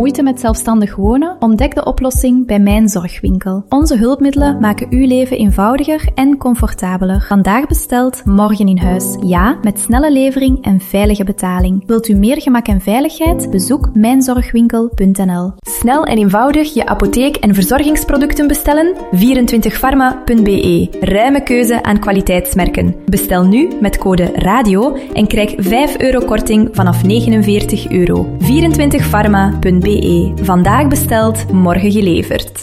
Moeite met zelfstandig wonen? Ontdek de oplossing bij Mijn Zorgwinkel. Onze hulpmiddelen maken uw leven eenvoudiger en comfortabeler. Vandaag besteld, morgen in huis. Ja, met snelle levering en veilige betaling. Wilt u meer gemak en veiligheid? Bezoek mijnzorgwinkel.nl. Snel en eenvoudig je apotheek- en verzorgingsproducten bestellen? 24pharma.be. Ruime keuze aan kwaliteitsmerken. Bestel nu met code RADIO en krijg €5 korting vanaf €49. 24pharma.be. Vandaag besteld, morgen geleverd.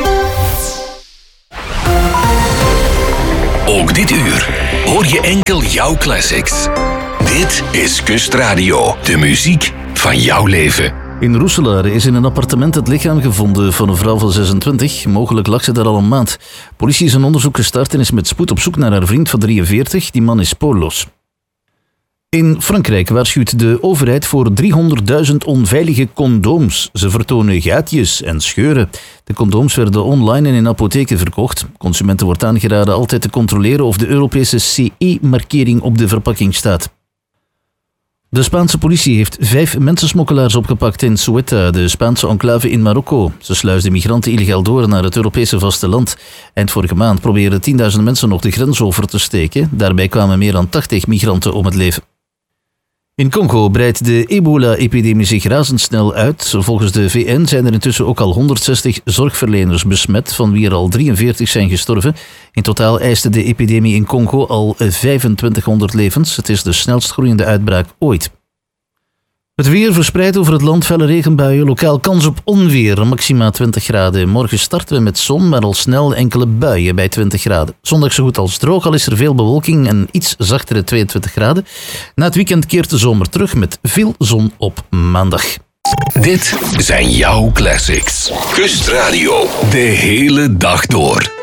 Ook dit uur hoor je enkel jouw classics. Dit is Kustradio, de muziek van jouw leven. In Roeselare is in een appartement het lichaam gevonden van een vrouw van 26. Mogelijk lag ze daar al een maand. Politie is een onderzoek gestart en is met spoed op zoek naar haar vriend van 43. Die man is spoorloos. In Frankrijk waarschuwt de overheid voor 300.000 onveilige condooms. Ze vertonen gaatjes en scheuren. De condooms werden online en in apotheken verkocht. Consumenten wordt aangeraden altijd te controleren of de Europese CE-markering op de verpakking staat. De Spaanse politie heeft 5 mensensmokkelaars opgepakt in Ceuta, de Spaanse enclave in Marokko. Ze sluisden migranten illegaal door naar het Europese vasteland. Eind vorige maand probeerden 10.000 mensen nog de grens over te steken. Daarbij kwamen meer dan 80 migranten om het leven. In Congo breidt de ebola-epidemie zich razendsnel uit. Volgens de VN zijn er intussen ook al 160 zorgverleners besmet, van wie er al 43 zijn gestorven. In totaal eiste de epidemie in Congo al 2500 levens. Het is de snelst groeiende uitbraak ooit. Het weer verspreidt over het land, felle regenbuien, lokaal kans op onweer, maxima 20 graden. Morgen starten we met zon, maar al snel enkele buien bij 20 graden. Zondag zo goed als droog, al is er veel bewolking en iets zachtere 22 graden. Na het weekend keert de zomer terug met veel zon op maandag. Dit zijn jouw classics. Kustradio, de hele dag door.